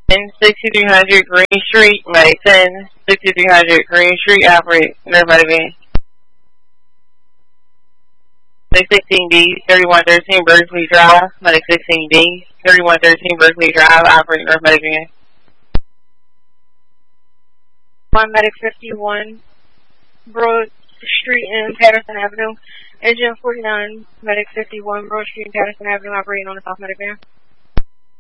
6300 Green Street, Medic 10, 6300 Green Street, operate paramedic van. 616D, 3113 Berkeley Drive, Medic 16D, 3113 Berkeley Drive, operating paramedic van. One Medic 51, Broad Street and Patterson Avenue. Engine 49, Medic 51, Broad Street and Patterson Avenue, operating on the South Medic van.